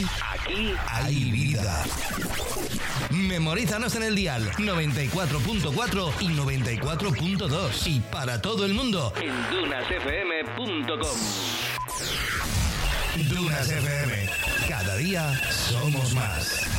aquí hay vida. Memorízanos en el dial 94.4 y 94.2 y para todo el mundo en dunasfm.com. Dunas FM, cada día somos más.